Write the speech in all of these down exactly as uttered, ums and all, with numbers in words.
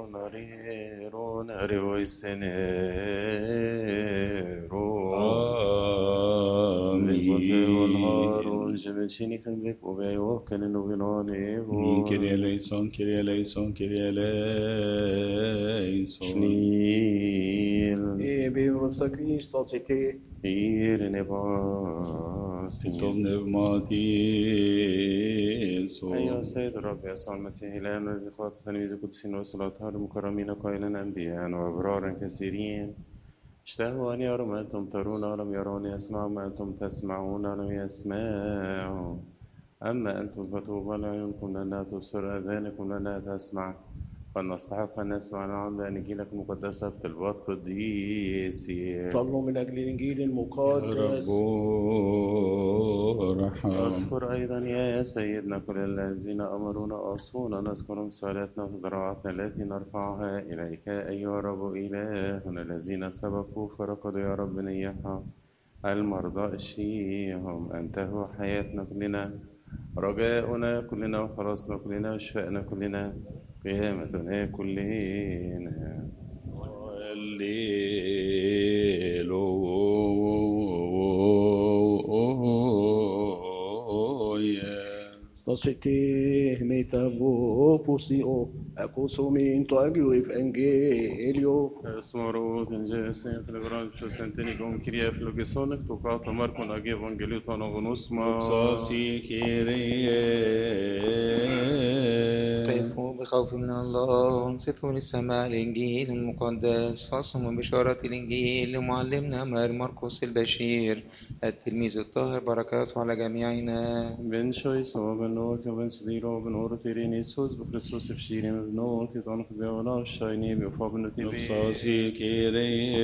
Nariero, nareo istenero. Vekoteo Haron, Jemechini can be Oveo, can in Uvinone, Kyrie eleison, Kyrie eleison, Kyrie eleison. Shnil, Et vivre sa Christosité. Ireneba, Sitov pneumatiso. أيها السيد الرب يسوع المسيح الآن والإخوة تلاميذ القديسين والصلاة المكرمين قائلا أنبياء وأبرارا كثيرين اشتهوا أن يروا ما أنتم ترون ولم يرون يسمعوا ما أنتم تسمعون ولم يسمعوا أما أنتم فتوبى لعيونكم لأنها تبصر آذانكم لأنها تسمع فلنستحق أن نسمع نعم بأنجيلك المقدسة بطلبات قديسين. صلوا من أجل الإنجيل يا المقدس. رب ارحم. أذكر أيضا يا سيدنا كل الذين أمرونا أوصونا نذكرهم صلاتنا وضراعتنا التي نرفعها إليك أيها رب إلهنا الذين سبقوا فرقدوا يا رب نيحهم المرضى اشفيهم أنت هو حياتنا كلنا رجاؤنا كلنا وخلاصنا كلنا وشفائنا كلنا قيامتنا كلنا. Société métavoposio, accosumento agio evangelio. اسمرو تنجسين في البرانش سنتينيكم كريا في لوكيسونك توقعت ماركون أجي إفانجيليو تانا غنوسما Doxasi Kyrie. قفوا بخوف من الله انصتوا للسماع الإنجيل المقدس فاصموا بشارة الإنجيل لمعلمنا مار مرقس البشير التلميذ الطاهر بركاته على جميعنا. بن شويس وبن نوك وبن سديرو وبن أورتيرين يسوس بكريستوس بشيرين بن نوك تانك بيونا الشايني بفابن تيبي Doxasi Kyrie.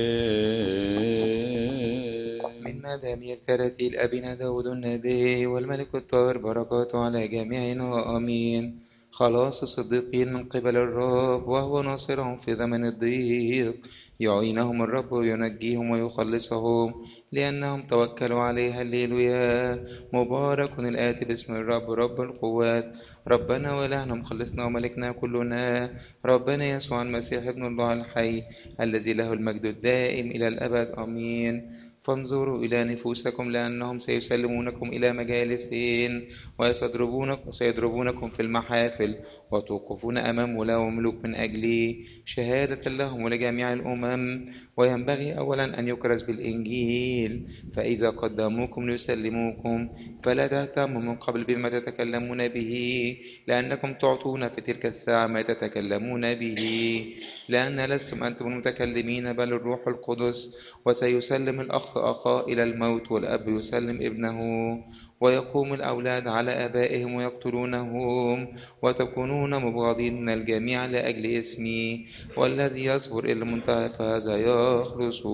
من مدامير ترتيل أبينا داود النبي والملك الطاهر بركاته على جميعنا آمين. خلاص الصديقين من قبل الرب وهو ناصرهم في زمن الضيق يعينهم الرب وينجيهم ويخلصهم لأنهم توكلوا عليه. هللويا. مبارك الآتي باسم الرب رب القوات ربنا وإلهنا مخلصنا وملكنا كلنا ربنا يسوع المسيح ابن الله الحي الذي له المجد الدائم إلى الأبد آمين. فانظروا إلى نفوسكم لأنهم سيسلمونكم إلى مجالسين وسيضربونكم وسيضربونكم في المحافل وتوقفون أمام ولاة وملوك من أجلي شهادة لهم ولجميع الأمم. وينبغي أولا أن يكرز بالإنجيل فإذا قدموكم ليسلموكم فلا تهتموا من قبل بما تتكلمون به لأنكم تعطون في تلك الساعة ما تتكلمون به لأن لستم أنتم المتكلمين بل الروح القدس. وسيسلم الأخ أخاه إلى الموت والأب يسلم ابنه ويقوم الأولاد على آبائهم ويقتلونهم وتكونون مبغضين من الجميع لأجل اسمي والذي يصبر إلى المنتهى فهذا يخلص.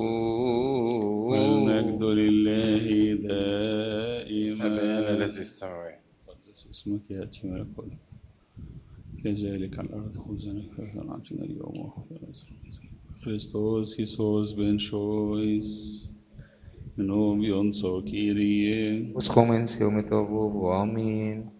والمجد لله دائما. أبانا الذي السماوات قدس اسمك يأتي ملكوتك كذلك على الأرض خبزنا كفافنا عنا اليوم واغفر لنا Χριστός Ιησούς ben Shois Novion so Kyrie. وسخومن سيوم توبو آمين.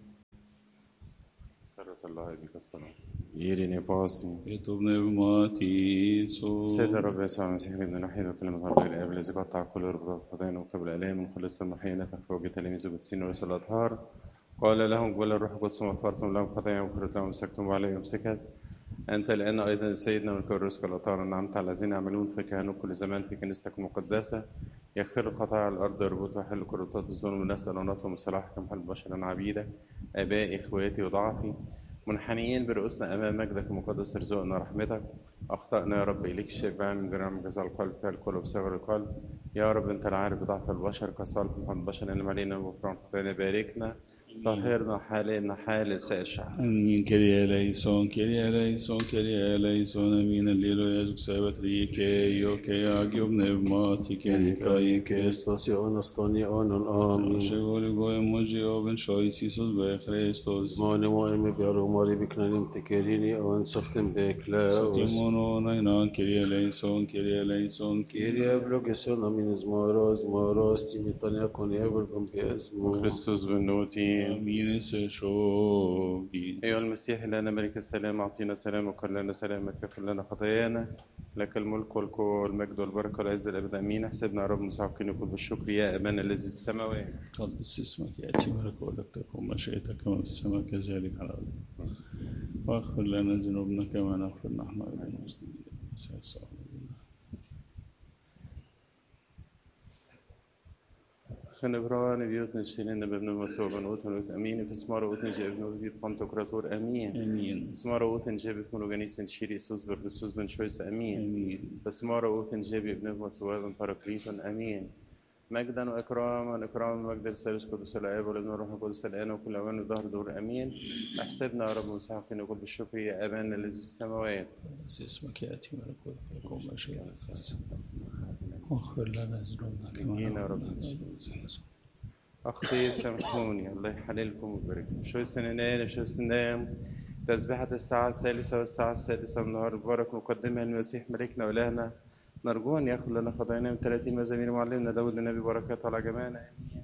سرة الله بك السلام يريني باسي Et pneumatiso. سيد الرب يسوع المسيح ابن الوحيد وكلمة الله الآب الذي قطع كل رباط الخطايا وقبل الآلام من خلص المحيي فوق تلاميذ القديسين ورسل الأطهار قال لهم قبل الروح القدس وغفرتم لهم خطاياهم وكررت لهم مسكتم عليهم سكت أنت الآن أيضا سيدنا من كرسك الأطهار نعمت على الذين يعملون في كهنوت كل زمان في كنيستك المقدسة يغفر الخطايا على الأرض يربط ويحل كرطات الظلم ونسأل ونطلب صلاحكم حل بشرا عبيدك آبائي إخواتي وضعفي منحنيين برؤوسنا أمام مجدك المقدس ارزقنا رحمتك أخطأنا يا رب إليك الشفاء من جرام جزاء القلب فعل الكل وبصغر القلب يا رب أنت العارف بضعف البشر كصالح محمد بشر إنما علينا وغفران خطايانا باركنا طهرنا حالنا حال ساشع. Amin. Kyrie eleison, Kyrie eleison, Kyrie eleison. Amin. Alleluia. Succebat rike, ioke agio pneumatike, dikaike. Station astonion amin. Shevoli goem moji oben shois Isus be Christos. Mane moeme biaro mari biknanim tekerini on soften bekla. Sotimono nainan, Kyrie eleison, Kyrie eleison, Kyrie. Kyrie vlogeson amin zmoros, zmoros timitania kon ever gompies mo. Christus بنوتي آمين سشوبي. أيها المسيح لنا ملك السلام، أعطينا سلامك لنا سلامك، اغفر لنا خطايانا. لك الملك والقوة والمجد والبركة والعز الأبد آمين. احسبنا يا رب مستحقين يكون بالشكر يا أبانا الذي في السماوات. قدس اسمك، يأتي ملكوتك، تكن مشيئتك كما في السماء كذلك على الأرض. واغفر لنا ذنوبنا كما نغفر نحن أيضا المسلمين. خنبران بيوت نشترين بابن المسوى بن أوتن أمين. في اسمار أوتن جاب ابن بيت بانتوكراتور أمين. آمين. اسمار أوتن جاب ابن جنيس شيري سوس برسوس بن شويس أمين. آمين. اسمار أوتن جاب ابن مسوى بن باراكليتون أمين. مجدا وإكراما إكراما مجد الثالث قدس الآب والابن والروح القدس الآن وكل أوان ظهر دور أمين. احسبنا يا رب مستحقين يقول بالشكر يا أبانا الذي في السماوات. قدس اسمك، يأتي ملكوتك، تكن مشيئتك في السماء. واغفر لنا ذنوبنا كما نجينا يا رب. نغفر. أختي سامحوني، الله يحللكم ويبارككم. شو السنين شو السنين تسبيحة الساعة الثالثة والساعة السادسة من النهار المبارك نقدمها للمسيح ملكنا وإلهنا، نرجو أن يأخذ لنا خطايانا من ثلاثين مزامير معلمنا داود النبي بركاته على جميعنا.